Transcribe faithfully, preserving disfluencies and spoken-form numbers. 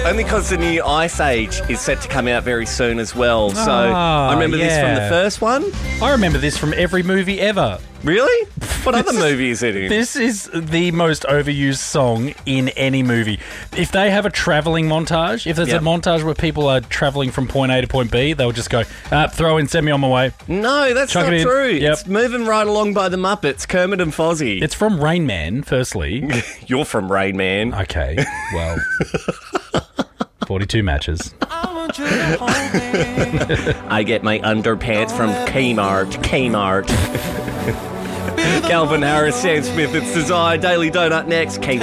Only because the new Ice Age is set to come out very soon as well. So Oh, I remember this from yeah. the first one. I remember this from every movie ever. Really? What other movie is it in? This is the most overused song in any movie. If they have a travelling montage, if there's Yep. a montage where people are travelling from point A to point B, they'll just go, ah, throw in, send me on my way. No, that's Chuck not it in. true. Yep. It's Moving Right Along by the Muppets, Kermit and Fozzie. It's from Rain Man, firstly. You're from Rain Man. Okay, well, forty-two matches. I get my underpants from Kmart. Kmart. Calvin Harris, Sam Smith, it's Desire. Daily Donut next. Keep